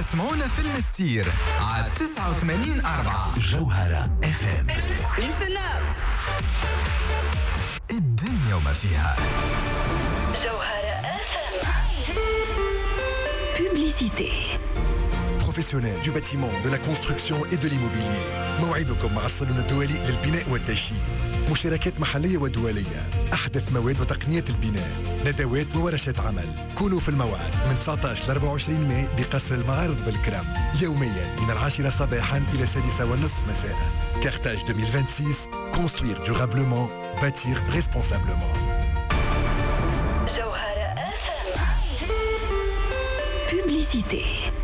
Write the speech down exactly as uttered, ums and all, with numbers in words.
تسمعونا في المستير على تسعة وثمانين أربعة جوهرة اف ام. Listen up. الدنيا وما فيها. جوهرة اف ام. Publicité. Professionnels du bâtiment, de la construction et de l'immobilier. موعدكم مع الصالون الدولي للبناء والتشييد. مشاركات محلية ودولية، أحدث مواد وتقنيات البناء، ندوات وورشات عمل. كونوا في الموعد من تسعة عشر ل أربعة وعشرين ماي بقصر المعارض بالكرم، يوميا من العاشرة صباحا إلى السادسة والنصف مساء. Carthage ألفين وستة وعشرين. Construire durablement, bâtir responsablement. جوهرة اف ام. Publicité.